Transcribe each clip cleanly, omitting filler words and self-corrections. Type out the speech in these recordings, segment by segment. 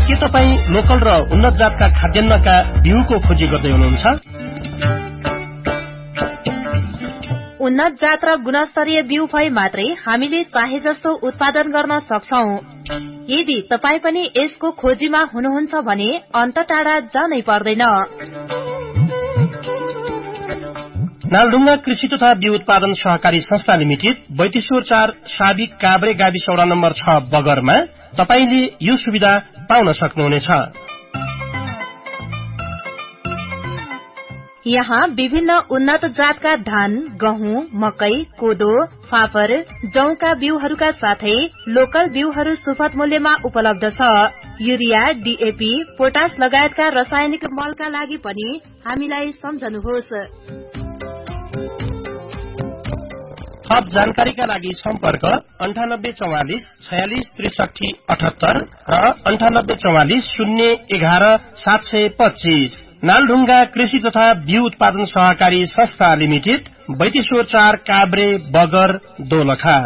के तपाईँ लोकल र उन्नत जातका खाद्यान्नका बिउको खोजी गर्दै हुनुहुन्छ? उन्नत जात र गुणस्तरीय बिउ भए मात्रै हामीले चाहे जस्तो उत्पादन गर्न सक्छौं। यदि तपाई पनि यसको खोजीमा हुनुहुन्छ भने अन्त टाढा जानै पर्दैन। नालढुङ्गा कृषि तथा बिउ उत्पादन सहकारी संस्था लिमिटेड 3204 साबिक काभ्रे गाविस वडा नम्बर 6 बगरमा तपाईले यो सुविधा पाउन सक्नुहुनेछ। यहाँ विभिन्न उन्नत जातका धान, गहुँ, मकै, कोदो, फापर, जौका बिउहरूका साथै लोकल बिउहरू सुपथ मूल्यमा उपलब्ध छ। युरिया, डीएपी, पोटास लगायतका रासायनिक मलका लागि पनि हामीलाई सम्झनुहोस्। थप जानकारीका लागि सम्पर्क 9844 46 63 78 र 9844 011 725। नालढुङ्गा कृषि तथा बिउ उत्पादन सहकारी संस्था लिमिटेड 3204 काभ्रे बगर दोलखा।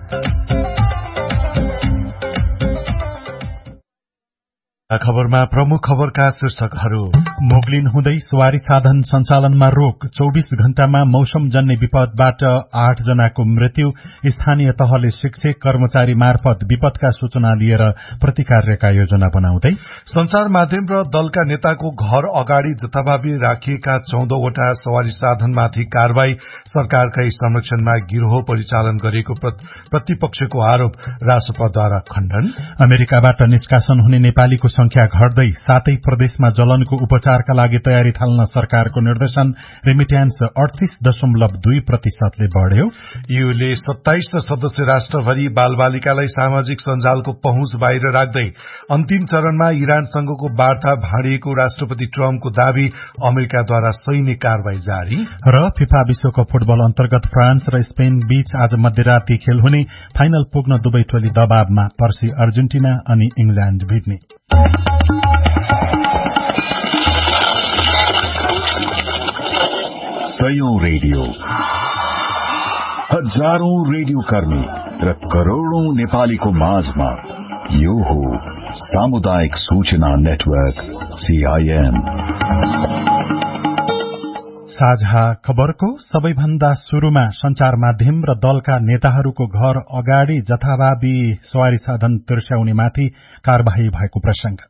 खबरमा प्रमुख खबरका शीर्षकहरू। मोगलिन हुँदै सवारी साधन सञ्चालनमा रोक, 24 घण्टामा मौसमजन्य विपदबाट 8 जनाको मृत्यु। स्थानीय तहले शिक्षक कर्मचारी मार्फत विपदका सूचना लिएर प्रतिकार्यका योजना बनाउँदै। संचार माध्यम र दलका नेताको घर अगाडि जथाभावी राखिएका 14 वटा सवारी साधनमाथि कारवाही, सरकारकै संरक्षणमा गिरोह परिचालन गरेको प्रतिपक्षको आरोप रासपाद्वारा खण्डन। अमेरिकाबाट निष्कासन हुने नेपालीको संख्या घट्दै 7 प्रदेशमा जलनको उपचारका लागि तयारी थाल्न सरकारको निर्देशन। रेमिट्यान्स 38.2% बढ्यो। यूले 27 सदस्य राष्ट्रभरि बालबालिकालाई सामाजिक सञ्जालको पहुँच बाहिर राख्दै अन्तिम चरणमा इरानसँगको वार्ता भाँडिएको राष्ट्रपति ट्रम्पको दावी। अमेरिकाद्वारा सैन्य कारवाही जारी। र फिफा विश्वकप फुटबल अन्तर्गत फ्रान्स र स्पेन बीच आज मध्यराती खेल हुने। फाइनल पुग्न दुवै टोली दबावमा। पर्सि अर्जेन्टिना अनि इंग्ल्याण्ड भिड्ने। सयौं रेडियो, हजारौं रेडियो कर्मी र करोड़ौं नेपालीको माझमा यो हो सामुदायिक सूचना नेटवर्क CIN। साझा खबरको सबैभन्दा शुरूमा संचार माध्यम र दलका नेताहरूको घर अगाडि जथाभावी सवारी साधन तिर्स्याउनेमाथि कारबाही भएको प्रसंग।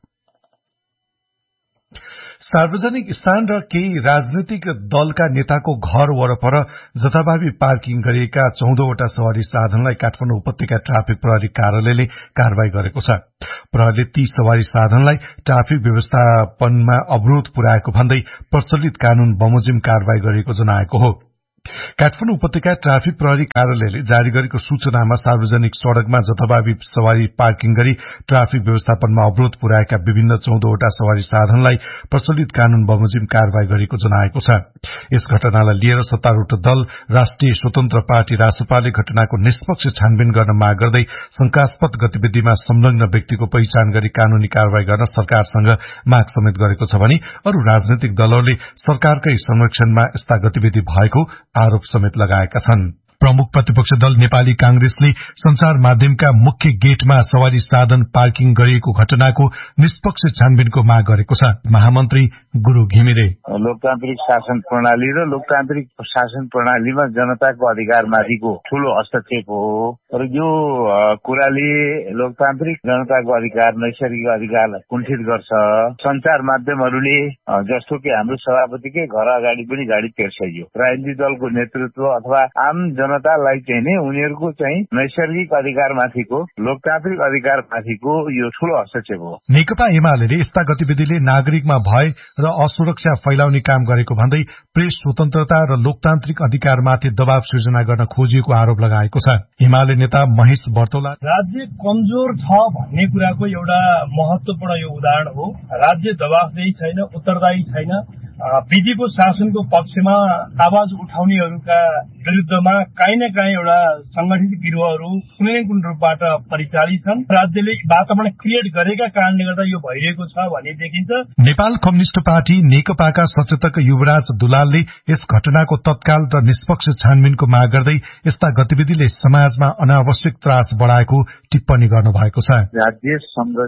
सार्वजनिक स्थान र केही राजनैतिक दलका नेताको घर वरपर जथाभावी पार्किङ गरिएका 14 वटा सवारी साधनलाई काठमाडौँ उपत्यका ट्राफिक प्रहरी कार्यालयले कारवाही गरेको छ। प्रहरीले ती सवारी साधनलाई ट्राफिक व्यवस्थापनमा अवरोध पुर्याएको भन्दै प्रचलित कानून बमोजिम कारवाही गरेको जनाएको हो। काठमाडौँ उपत्यका ट्राफिक प्रहरी कार्यालयले जारी गरेको सूचनामा सार्वजनिक सड़कमा जथाभावी सवारी पार्किङ गरी ट्राफिक व्यवस्थापनमा अवरोध पुर्याएका विभिन्न 14 वटा सवारी साधनलाई प्रचलित कानून बमोजिम कारवाही गरेको जनाएको छ। यस घटनालाई लिएर सत्तारूढ़ दल राष्ट्रिय स्वतन्त्र पार्टी रासपाले घटनाको निष्पक्ष छानबिन गर्न माग गर्दै शंकास्पद गतिविधिमा संलग्न व्यक्तिको पहिचान गरी कानूनी कारवाही गर्न सरकारसँग माग समेत गरेको छ भने अरू राजनैतिक दलहरूले सरकारकै संरक्षणमा यस्ता गतिविधि भएको आरोप समेत लगाएका छन्। प्रमुख प्रतिपक्ष दल नेपाली कांग्रेसले संचार माध्यमका मुख्य गेटमा सवारी साधन पार्किङ गरिएको घटनाको निष्पक्ष छानबिनको माग गरेको छ। महामन्त्री गुरु घिमिरे लोकतान्त्रिक शासन प्रणाली र लोकतान्त्रिक शासन प्रणालीमा जनताको अधिकारमाथिको ठूलो हस्तक्षेप हो र यो कुराले लोकतान्त्रिक जनताको अधिकार, नैसर्गिक अधिकारलाई कुण्ठित गर्छ। संचार माध्यमहरूले जस्तो कि हाम्रो सभापतिकै घर अगाडि पनि गाडी तेर्स्याइयो। राजनीतिक दलको नेतृत्व अथवा आम जनतालाई चाहिँ नै उनीहरूको चाहिँ नैसर्गिक अधिकारमाथिको, लोकतान्त्रिक अधिकारमाथिको यो ठूलो हस्तक्षेप हो। नेकपा एमाले यस्ता गतिविधिले नागरिकमा भय र असुरक्षा फैलाउने काम गरेको भन्दै प्रेस स्वतन्त्रता र लोकतान्त्रिक अधिकारमाथि दबाव सृजना गर्न खोजिएको आरोप लगाएको छ। एमाले नेता महेश बर्तौला राज्य कमजोर छ भन्ने कुराको एउटा महत्वपूर्ण यो उदाहरण हो। राज्य जवाफदेही छैन, उत्तरदायी छैन। विधिको शासनको पक्षमा आवाज उठाउनेहरूका विरुद्धमा काहीँ न काहीँ एउटा संगठित गिरोहहरू कुनै न कुनै रूपबाट परिचालित छन्। राज्यले वातावरण क्रिएट गरेका कारणले गर्दा यो भइरहेको छ भन्ने देखिन्छ। नेपाल कम्युनिष्ट पार्टी नेकपाका सचेतक युवराज दुलालले यस घटनाको तत्काल र निष्पक्ष छानबिनको माग गर्दै यस्ता गतिविधिले समाजमा अनावश्यक त्रास बढ़ाएको टिप्पणी गर्नु भएको छ। राज्य संरक्षित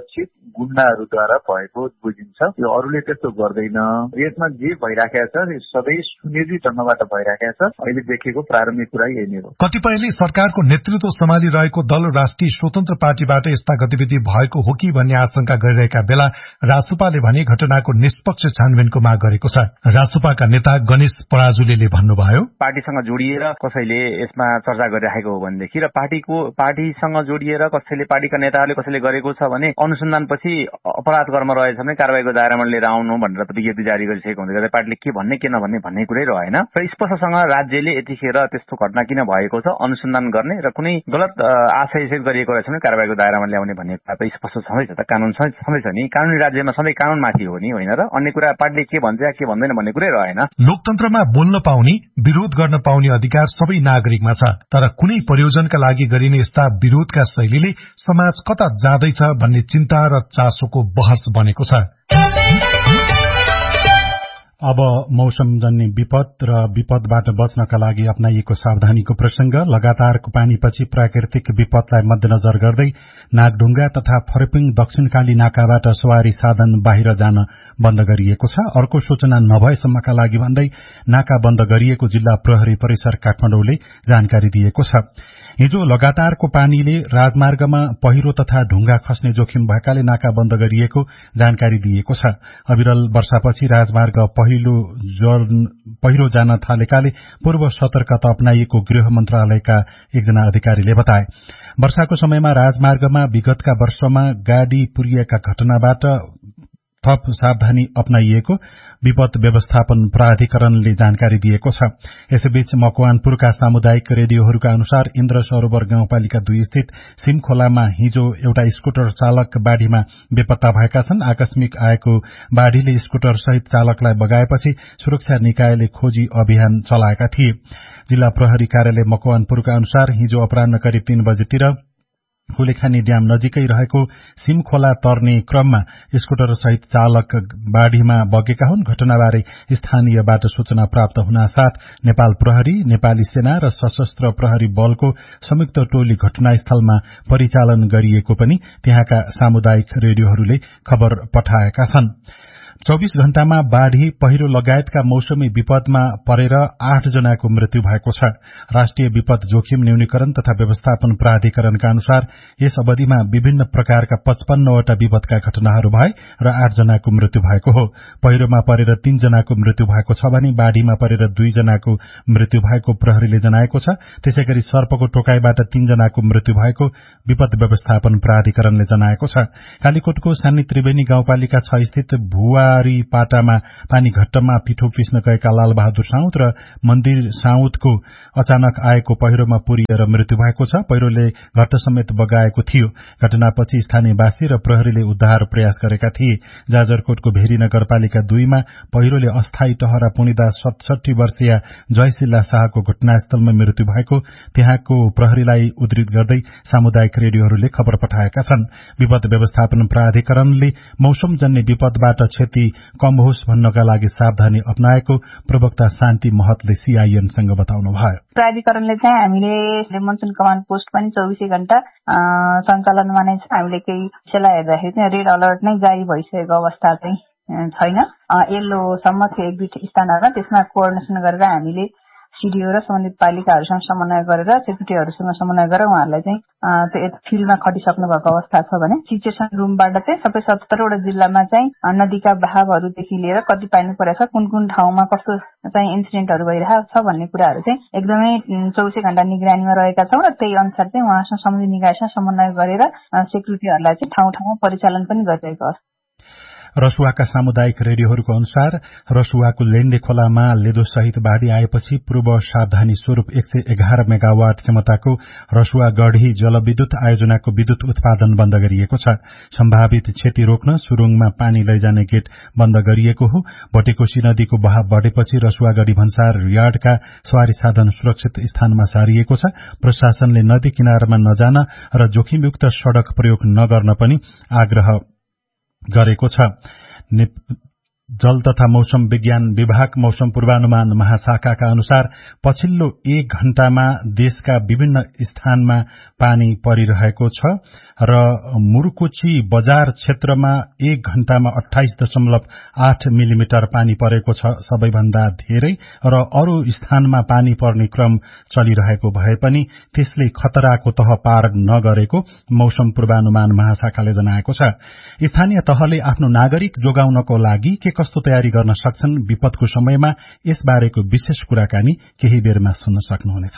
गुण्डाहरूद्वारा भएको बुझिन्छ। यो अरूले त्यस्तो गर्दैन। यसमा जे भइराखेको छ सधैँ सुनियोजित ढङ्गबाट भइराखेको छ। अहिले देखेको प्रारम्भिक कुरा यही नै हो। कतिपयले सरकारको नेतृत्व सम्हालिरहेको दल राष्ट्रिय स्वतन्त्र पार्टीबाट यस्ता गतिविधि भएको हो कि भन्ने आशंका गरिरहेका बेला रासुपाले भने घटनाको निष्पक्ष छानबिनको माग गरेको छ। रासुपाका नेता गणेश पराजुलीले भन्नुभयो, पार्टीसँग जोडिएर कसैले यसमा चर्चा गरिराखेको हो भनेदेखि र पार्टीसँग जोडिएर कसैले पार्टीका नेताहरूले कसैले गरेको छ भने अनुसन्धानपछि अपराध कर्म रहेछ भने कारबाहीको दायरामा लिएर आउनु भनेर त विज्ञप्ति जारी गरिसकेको हुँदै गर्दा पार्टीले के भन्ने के नभन्ने भन्ने कुरै रहेन। र स्पष्टसँग राज्यले यतिखेर त्यस्तो घटना किन भएको छ अनुसन्धान गर्ने र कुनै गलत आशयसेट गरिएको रहेछ भने कारबाहीको दायरामा ल्याउने भन्ने कुरा त स्पष्ट छँदैछ। त कानून छँदैछ नि। कानूनी राज्यमा सधैँ कानून माथि हो नि, होइन र? अन्य कुरा पार्टीले के भन्छ या के भन्दैन भन्ने कुरै रहेन। लोकतन्त्रमा बोल्न पाउने, विरोध गर्न पाउने अधिकार सबै नागरिकमा छ। तर कुनै प्रयोजनका लागि गरिने यस्ता विरोधका शैलीले समाज कता जाँदैछ भन्ने चिन्ता र चासोको बहस बनेको छ। अब मौसमजन्य विपद र विपदबाट बच्नका लागि अपनाइएको सावधानीको प्रसंग। लगातारको पानीपछि प्राकृतिक विपदलाई मध्यनजर गर्दै नागढुङ्गा तथा फरपिङ दक्षिणकाली नाकाबाट सवारी साधन बाहिर जान बन्द गरिएको छ। अर्को सूचना नभएसम्मका लागि भन्दै नाका बन्द गरिएको जिल्ला प्रहरी परिसर काठमाडौँले जानकारी दिएको छ। हिजो लगातारको पानीले राजमार्गमा पहिरो तथा ढुङ्गा खस्ने जोखिम भएकाले नाका बन्द गरिएको जानकारी दिएको छ। अविरल वर्षापछि राजमार्ग पहिरो जान थालेकाले पूर्व सतर्कता अपनाइएको गृह मन्त्रालयका एकजना अधिकारीले बताए। वर्षाको समयमा राजमार्गमा विगतका वर्षमा गाडी पुरिएका घटनाबाट थप सावधानी अपनाइएको विपद व्यवस्थापन प्राधिकरणले जानकारी दिएको छ। यसैबीच मकवानपुरका सामुदायिक रेडियोहरूका अनुसार इन्द्र सरोवर गाउँपालिका 2 स्थित सिमखोलामा हिजो एउटा स्कुटर चालक बाढ़ीमा बेपत्ता भएका छन्। आकस्मिक आएको बाढ़ीले स्कुटर सहित चालकलाई बगाएपछि सुरक्षा निकायले खोजी अभियान चलाएका थिए। जिल्ला प्रहरी कार्यालय मकवानपुरका अनुसार हिजो अपराह्न करिब 3 बजेतिर हुलेखानी ड्याम नजिकै रहेको सिमखोला तर्ने क्रममा स्कुटर सहित चालक बाढ़ीमा बगेका हुन्। घटनाबारे स्थानीयबाट सूचना प्राप्त हुनासाथ नेपाल प्रहरी, नेपाली सेना र सशस्त्र प्रहरी बलको संयुक्त टोली घटनास्थलमा परिचालन गरिएको पनि त्यहाँका सामुदायिक रेडियोहरूले खबर पठाएका छन्। 24 घण्टामा बाढ़ी पहिरो लगायतका मौसमी विपदमा परेर 8 जनाको मृत्यु भएको छ। राष्ट्रिय विपद जोखिम न्यूनीकरण तथा व्यवस्थापन प्राधिकरणका अनुसार यस अवधिमा विभिन्न प्रकारका 55 वटा विपदका घटनाहरू भए र 8 जनाको मृत्यु भएको हो। पहिरोमा परेर 3 जनाको मृत्यु भएको छ भने बाढ़ीमा परेर 2 जनाको मृत्यु भएको प्रहरीले जनाएको छ। त्यसैगरी सर्पको टोकाईबाट 3 जनाको मृत्यु भएको विपद व्यवस्थापन प्राधिकरणले जनाएको छ। कालीकोटको सानी त्रिवेणी गाउँपालिका 6 स्थित भुवारी पाटामा पानी घट्टमा पिठो पिस्न गएका लालबहादुर साउद र मन्दिर साउदको अचानक आएको पहिरोमा पुरिएर मृत्यु भएको छ। पहिरोले घट्ट समेत बगाएको थियो। घटनापछि स्थानीयवासी र प्रहरीले उद्धार प्रयास गरेका थिए। जाजरकोटको भेरी नगरपालिका 2 मा पहिरोले अस्थायी टहरा पुनिदा 67 वर्षीय जयशिला शाहको घटनास्थलमा मृत्यु भएको त्यहाँको प्रहरीलाई उद्धृत गर्दै सामुदायिक रेडियोहरूले खबर पठाएका छन्। विपद व्यवस्थापन प्राधिकरणले मौसमजन्य विपदबाट क्षति कम होस् भन्नका लागि सावधानी अपनाएको प्रवक्ता शान्ति महतले सीआईएनसँग बताउनुभयो। प्राधिकरणले चाहिँ हामीले मनसुन कमान्ड पोस्ट पनि 24 घण्टा सञ्चालनमा नै छ। हामीले केही विषयलाई हेर्दाखेरि चाहिँ रेड अलर्ट नै जारी भइसकेको अवस्था चाहिँ छैन। येल्लोसम्म थियो 1-2 स्थानहरूमा। त्यसमा कोअर्डिनेसन गरेर हामीले सीडीओ र सम्बन्धित पालिकाहरूसँग समन्वय गरेर सेक्युरिटीहरूसँग समन्वय गरेर उहाँहरूलाई चाहिँ त्यो फिल्डमा खटिसक्नु भएको अवस्था छ भने सिचुएसन रुमबाट चाहिँ सबै 77 वटा जिल्लामा चाहिँ नदीका बहावहरूदेखि लिएर कति पानी परेको छ, कुन कुन ठाउँमा कस्तो चाहिँ इन्सिडेन्टहरू भइरहेको छ भन्ने कुराहरू चाहिँ एकदमै 24 घण्टा निगरानीमा रहेका छौँ र त्यही अनुसार चाहिँ उहाँसँग सम्बन्धित निकायसँग समन्वय गरेर सेक्युरिटीहरूलाई चाहिँ ठाउँ ठाउँमा परिचालन पनि गरिरहेको छ। रसुवाका सामुदायिक रेडियोहरूको अनुसार रसुवाको लेण्डे खोलामा लेदोसहित बाढ़ी आएपछि पूर्व सावधानी स्वरूप 111 मेगावाट क्षमताको रसुवा गढ़ी जलविद्युत आयोजनाको विद्युत उत्पादन बन्द गरिएको छ। सम्भावित क्षति रोक्न सुरुङमा पानी लैजाने गेट बन्द गरिएको हो। भटेकोशी नदीको बहाव बढ़ेपछि रसुवागढ़ी भन्सार यार्डका सवारी साधन सुरक्षित स्थानमा सारिएको छ। प्रशासनले नदी किनारमा नजान र जोखिमयुक्त सड़क प्रयोग नगर्न पनि आग्रह गरेको छ। जल तथा मौसम विज्ञान विभाग मौसम पूर्वानुमान महाशाखाका अनुसार पछिल्लो 1 घण्टामा देशका विभिन्न स्थानमा पानी परिरहेको छ र मुरुकोची बजार क्षेत्रमा 1 घण्टामा 28.8 मिलिमिटर पानी परेको छ, सबैभन्दा धेरै। र अरू स्थानमा पानी पर्ने क्रम चलिरहेको भए पनि त्यसले खतराको तह पार नगरेको मौसम पूर्वानुमान महाशाखाले जनाएको छ। स्थानीय तहले आफ्नो नागरिक जोगाउनको लागि के कस्तो तयारी गर्न सक्छन्, विपदको समयमा यसबारेको विशेष कुराकानी केही बेरमा सुन्न सक्नुहुनेछ।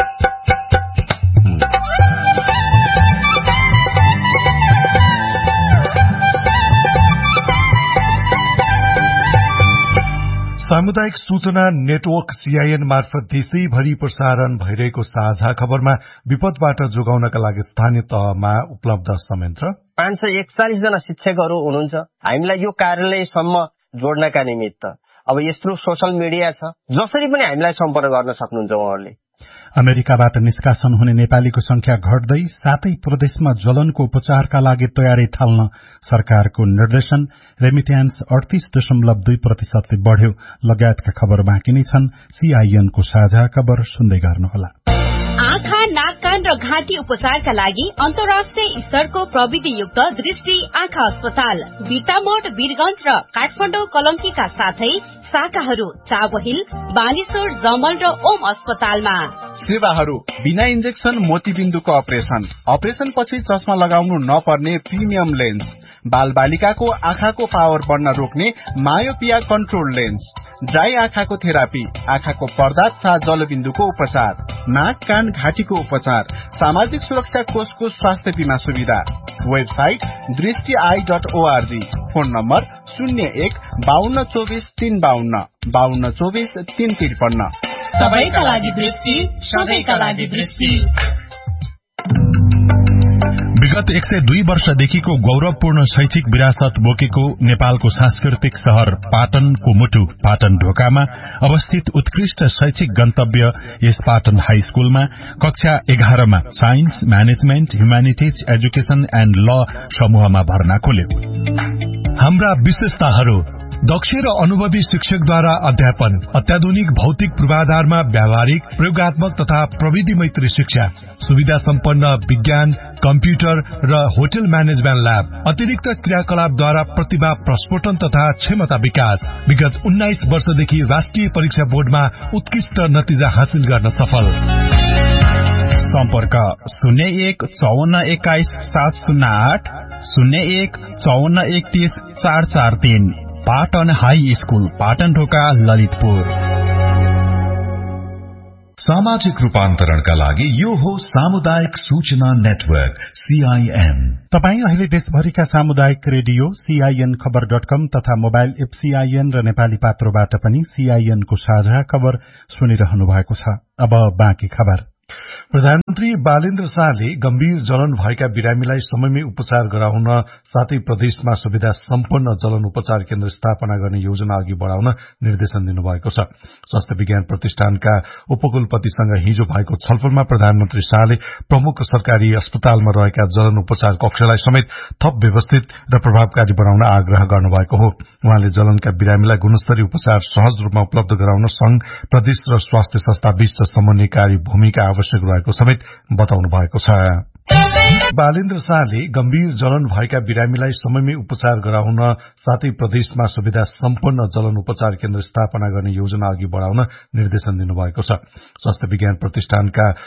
सामुदायिक सूचना नेटवर्क सीआईएन मार्फत देशैभरि प्रसारण भइरहेको साझा खबरमा विपदबाट जोगाउनका लागि स्थानीय तहमा उपलब्ध संयन्त्र 541 जना शिक्षकहरू हुनुहुन्छ। हामीलाई यो कार्यालयसम्म जोड्नका निमित्त अब यस्तो सोशल मिडिया छ, जसरी पनि हामीलाई सम्पर्क गर्न सक्नुहुन्छ उहाँहरूले। अमेरिकाबाट निष्कासन हुने नेपालीको संख्या घट्दै 7 प्रदेशमा ज्वलनको उपचारका लागि तयारी थाल्न सरकारको निर्देशन। रेमिट्यान्स 38.2% बढ़्यो लगायतका खबर बाँकी नै छन्। सीआईएनको साझा खबर सुन्दै गर्नुहोला। आँखा, नाक, कान र घाँटी उपचारका लागि अन्तर्राष्ट्रिय स्तरको प्रविधियुक्त दृष्टि आँखा अस्पताल बिर्तामोड, वीरगंज र काठमाडौँ कलंकीका साथै शाखाहरू चाबहिल, बानेश्वर, जमल र ओम अस्पतालमा। सेवाहरू बिना इन्जेक्सन मोतीबिन्दुको अपरेशन पछि चस्मा लगाउनु नपर्ने प्रिमियम लेन्स, बाल बालिकाको आँखाको पावर बढ्न रोक्ने मायोपिया कन्ट्रोल लेन्स, ड्राई आँखाको थेरापी, आँखाको पर्दा तथा जलबिन्दुको उपचार, नाक, कान, घाँटीको उपचार, सामाजिक सुरक्षा कोषको स्वास्थ्य बीमा सुविधा। Website दृष्टि.org, phone number 01-5224-352, 5224-353। सबैका लागि दृष्टि, सबैका लागि दृष्टि। विगत 102 वर्षदेखिको गौरवपूर्ण शैक्षिक विरासत बोकेको नेपालको सांस्कृतिक शहर पाटनको मुटु पाटन ढोकामा अवस्थित उत्कृष्ट शैक्षिक गन्तव्य यस पाटन हाई स्कूलमा कक्षा 11मा science, management, humanities, education and ल समूहमा भर्ना खोल्यो। हाम्रा विशेषताहरू: दक्ष र अनुभवी शिक्षकद्वारा अध्यापन, अत्याधुनिक भौतिक पूर्वाधारमा व्यावहारिक, प्रयोगात्मक तथा प्रविधि मैत्री शिक्षा, सुविधा सम्पन्न विज्ञान, कम्प्युटर र होटल म्यानेजमेन्ट ल्याब, अतिरिक्त क्रियाकलापद्वारा प्रतिभा प्रस्फोटन तथा क्षमता विकास। विगत 19 वर्षदेखि राष्ट्रिय परीक्षा बोर्डमा उत्कृष्ट नतिजा हासिल गर्न सफल। सम्पर्क 01-5421-708, 01-5431-443। पाटन हाई स्कूल, पाटन ढोका, ललितपुर। सामाजिक रूपान्तरणका लागि यो हो सामुदायिक सूचना नेटवर्क सीआईएन। तपाई अहिले देशभरिका सामुदायिक रेडियो सीआईएन खबर.com तथा मोबाइल एप सीआईएन र नेपाली पात्रोबाट पनि सीआईएन को साझा खबर सुनिरहनु भएको छ। अब बाँकी खबर। प्रधानमन्त्री बालेन्द्र शाहले गम्भीर जलन भएका बिरामीलाई समयमै उपचार गराउन साथै प्रदेशमा सुविधा सम्पन्न जलन उपचार केन्द्र स्थापना गर्ने योजना अघि बढ़ाउन निर्देशन दिनुभएको छ। स्वास्थ्य विज्ञान प्रतिष्ठानका उपकुलपतिसँग हिजो भएको छलफलमा प्रधानमन्त्री शाहले प्रमुख सरकारी अस्पतालमा रहेका जलन उपचार कक्षलाई समेत थप व्यवस्थित र प्रभावकारी बनाउन आग्रह गर्नुभएको हो। उहाँले जलनका बिरामीलाई गुणस्तरीय उपचार सहज रूपमा उपलब्ध गराउन संघ, प्रदेश र स्वास्थ्य संस्था बीच समन्वयकारी भूमिका आवश्यक रहेको समेत बताउनु भएको छ। बालेन्द्र शाहले गम्भीर जलन भएका बिरामीलाई समयमै उपचार गराउन साथै प्रदेशमा सुविधा सम्पन्न जलन उपचार केन्द्र स्थापना गर्ने योजना अघि बढ़ाउन निर्देशन दिनुभएको छ। स्वास्थ्य विज्ञान प्रतिष्ठानका